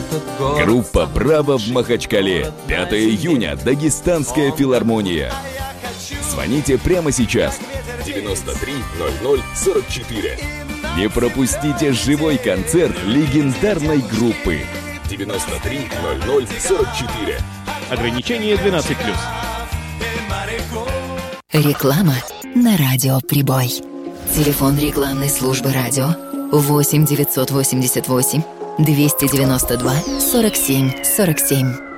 Группа «Браво» в Махачкале. 5 июня. Дагестанская филармония. Звоните прямо сейчас. 93 00 44. Не пропустите живой концерт легендарной группы. 93 00 44. Ограничение 12+. Реклама на радио «Прибой». Телефон рекламной службы радио 8 988 292 47 47.